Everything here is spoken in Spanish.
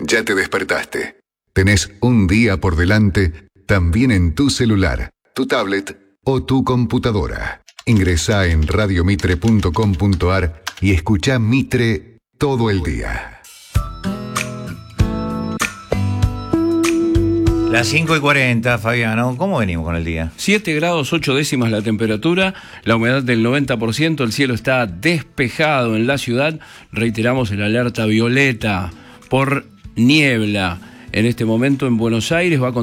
Ya te despertaste. Tenés un día por delante, también en tu celular, tu tablet o tu computadora. Ingresá en radiomitre.com.ar y escuchá Mitre todo el día. Las 5:40, Fabiano, ¿cómo venimos con el día? 7 grados 8 décimas la temperatura, la humedad del 90%, el cielo está despejado en la ciudad. Reiteramos el alerta violeta por niebla. En este momento en Buenos Aires va a